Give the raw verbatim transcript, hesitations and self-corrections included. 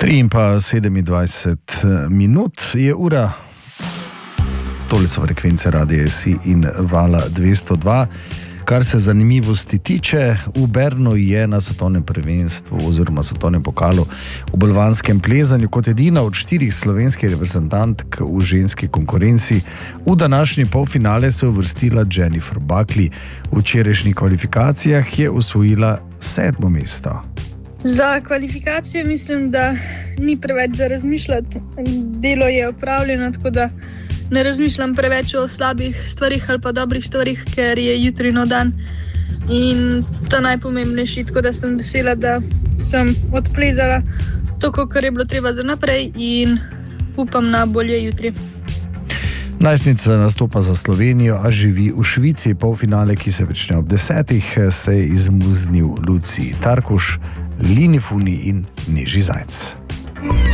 tri in pa sedemindvajset minut je ura, tole so frekvence Radia S I in Vala dvesto dva. Kar se zanimivosti tiče, v Bernu je na svetovnem prvenstvu oziroma svetovnem pokalu v balvanskem plezanju kot edina od štirih slovenskih reprezentantk v ženski konkurenci v današnji polfinale se uvrstila Jennifer Buckley. V včerajšnjih kvalifikacijah je osvojila sedmo mesto. Za kvalifikacije mislim, da ni preveč za razmišljati. Delo je opravljeno, tako da ne razmišljam preveč o slabih stvarih ali pa dobrih stvarih, ker je jutri nov dan in to najpomembnejši, tako da sem vesela, da sem odplezala to, kar je bilo treba za naprej in upam na bolje jutri. Najstnica nastopa za Slovenijo, a živi v Švici. Polfinale, ki se prične ob desetih, se je izmuznil Luciji Tarkuš, Lini Funi in Neži Zajc.